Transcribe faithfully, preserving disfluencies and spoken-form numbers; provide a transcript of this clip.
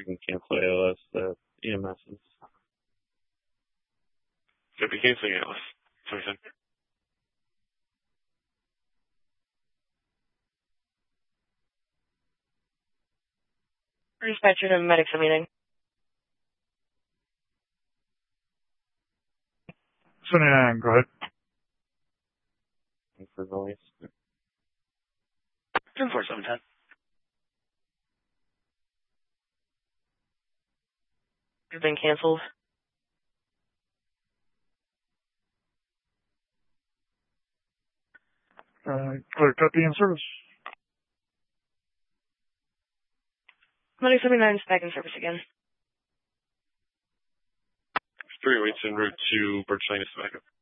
can cancel A L S, the E M Ss. Could be canceling A L S. Sorry, sir. Dispatcher to medics are meeting. seventy-nine, go ahead. Thanks for noise. ten four seven ten. Has been canceled. Uh, clear cut the in-service. Medic seventy-nine is back in service again. Three weights en route to Birch Lane is backup.